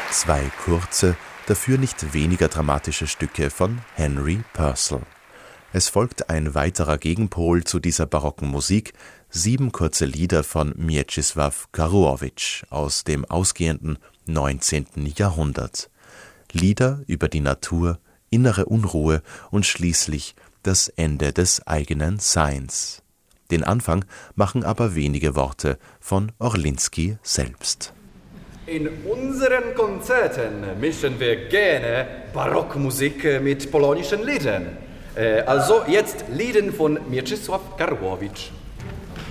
2 kurze, dafür nicht weniger dramatische Stücke von Henry Purcell. Es folgt ein weiterer Gegenpol zu dieser barocken Musik, 7 kurze Lieder von Mieczysław Karłowicz aus dem ausgehenden 19. Jahrhundert. Lieder über die Natur, innere Unruhe und schließlich das Ende des eigenen Seins. Den Anfang machen aber wenige Worte von Orliński selbst. In unseren Konzerten mischen wir gerne Barockmusik mit polnischen Liedern. Also jetzt Lieder von Mieczysław Karłowicz.